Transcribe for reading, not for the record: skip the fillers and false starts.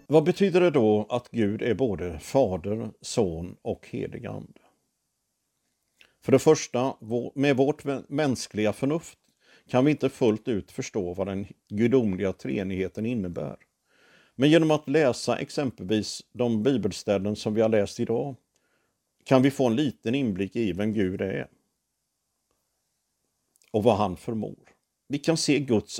Vad betyder det då att Gud är både fader, son och helig ande? För det första, med vårt mänskliga förnuft kan vi inte fullt ut förstå vad den gudomliga treenigheten innebär. Men genom att läsa exempelvis de bibelställen som vi har läst idag kan vi få en liten inblick i vem Gud är och vad han förmår. Vi kan se Guds